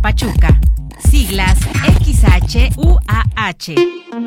Pachuca. Siglas XHUAH.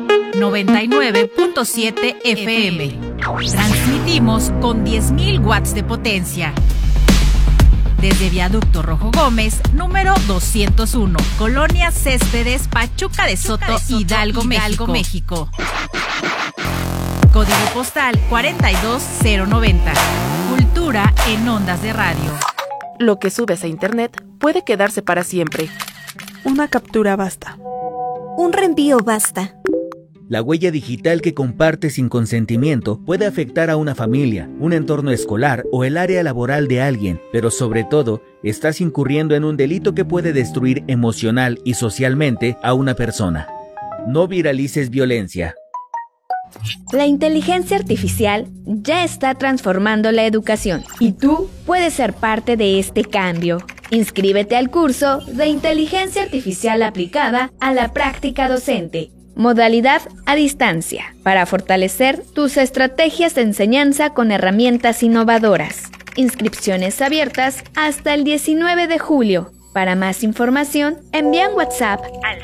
99.7 FM. Transmitimos con 10.000 watts de potencia. Desde Viaducto Rojo Gómez, número 201, Colonia Céspedes, Pachuca de Soto, Hidalgo, México. Código postal 42090. Cultura en ondas de radio. Lo que subes a internet puede quedarse para siempre. Una captura basta. Un reenvío basta. La huella digital que compartes sin consentimiento puede afectar a una familia, un entorno escolar o el área laboral de alguien, pero sobre todo, estás incurriendo en un delito que puede destruir emocional y socialmente a una persona. No viralices violencia. La inteligencia artificial ya está transformando la educación y tú puedes ser parte de este cambio. Inscríbete al curso de Inteligencia Artificial aplicada a la práctica docente. Modalidad a distancia, para fortalecer tus estrategias de enseñanza con herramientas innovadoras. Inscripciones abiertas hasta el 19 de julio. Para más información, envía un WhatsApp al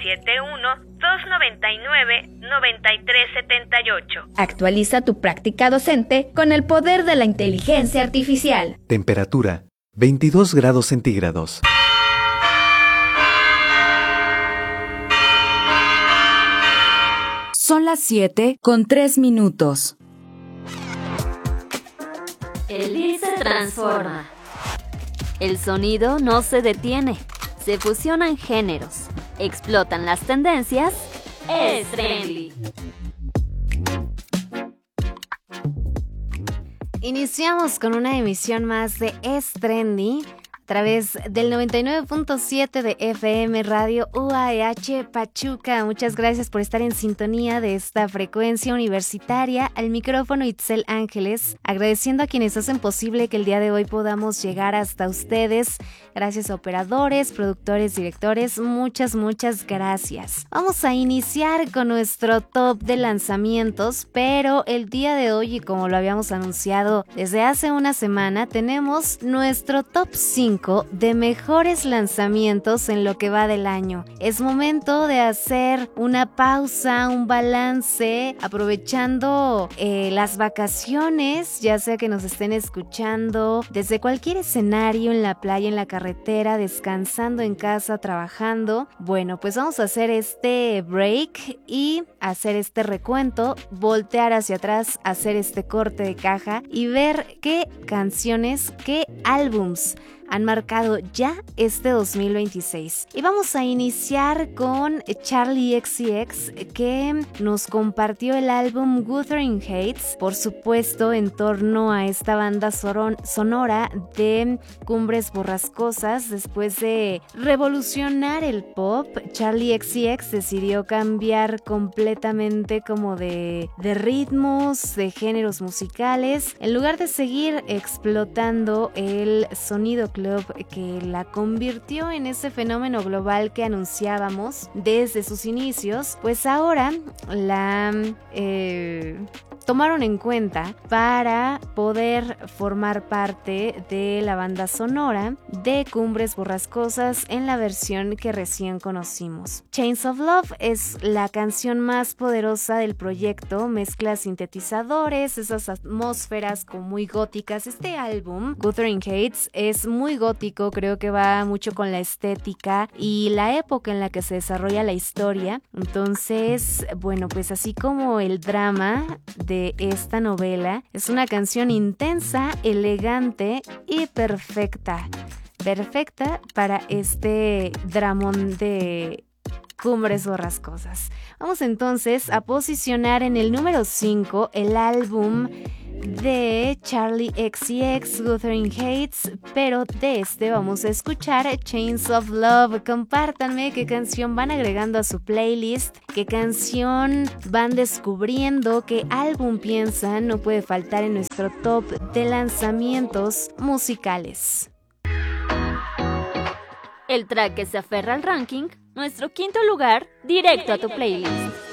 771-299-9378. Actualiza tu práctica docente con el poder de la inteligencia artificial. Temperatura, 22 grados centígrados. Son las 7:03. El IR se transforma. El sonido no se detiene. Se fusionan géneros. Explotan las tendencias. Es trendy. Iniciamos con una emisión más de Es Trendy a través del 99.7 de FM Radio UAH Pachuca. Muchas gracias por estar en sintonía de esta frecuencia universitaria. Al micrófono Itzel Ángeles, agradeciendo a quienes hacen posible que el día de hoy podamos llegar hasta ustedes. Gracias a operadores, productores, directores, muchas gracias. Vamos a iniciar con nuestro top de lanzamientos, pero el día de hoy, y como lo habíamos anunciado desde hace una semana, tenemos nuestro top 5 de mejores lanzamientos en lo que va del año. Es momento de hacer una pausa, un balance, aprovechando las vacaciones, ya sea que nos estén escuchando desde cualquier escenario, en la playa, en la carretera, descansando en casa, trabajando. Bueno, pues vamos a hacer este break y hacer este recuento, voltear hacia atrás, hacer este corte de caja y ver qué canciones, qué álbums han marcado ya este 2026. Y vamos a iniciar con Charli XCX, que nos compartió el álbum Wuthering Heights, por supuesto en torno a esta banda sonora de Cumbres Borrascosas. Después de revolucionar el pop, Charli XCX decidió cambiar completamente como de ritmos, de géneros musicales, en lugar de seguir explotando el sonido club que la convirtió en ese fenómeno global que anunciábamos desde sus inicios. Pues ahora la tomaron en cuenta para poder formar parte de la banda sonora de Cumbres Borrascosas en la versión que recién conocimos. Chains of Love es la canción más poderosa del proyecto, mezcla sintetizadores, esas atmósferas como muy góticas. Este álbum, Wuthering Heights, es muy gótico, creo que va mucho con la estética y la época en la que se desarrolla la historia. Entonces, bueno, pues así como el drama de esta novela, es una canción intensa, elegante y perfecta para este dramón de Cumbres Borrascosas. Vamos entonces a posicionar en el número 5 el álbum de Charli XCX, Wuthering Heights, pero de este vamos a escuchar Chains of Love. Compártanme qué canción van agregando a su playlist, qué canción van descubriendo, qué álbum piensan no puede faltar en nuestro top de lanzamientos musicales. El track que se aferra al ranking, nuestro quinto lugar, directo a tu playlist.